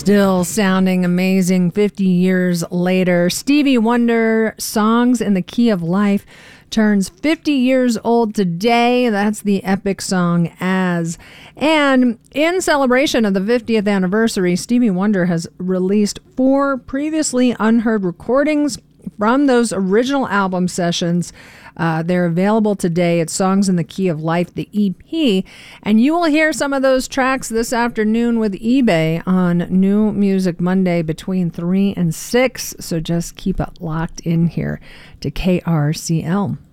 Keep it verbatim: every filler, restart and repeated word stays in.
Still sounding amazing fifty years later. Stevie Wonder, Songs in the Key of Life, turns fifty years old today. That's the epic song As. And in celebration of the fiftieth anniversary, Stevie Wonder has released four previously unheard recordings from those original album sessions. Uh, they're available today at Songs in the Key of Life, the E P. And you will hear some of those tracks this afternoon with eBay on New Music Monday between three and six. So just keep it locked in here to K R C L.